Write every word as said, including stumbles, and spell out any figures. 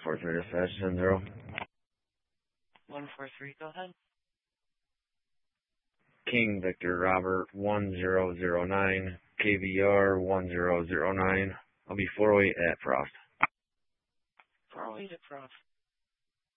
four three dispatch, ten zero. one four three, go ahead. King Victor Robert, one zero zero nine, K V R, one zero zero nine. I'll be four oh eight at Frost. four oh eight at Frost.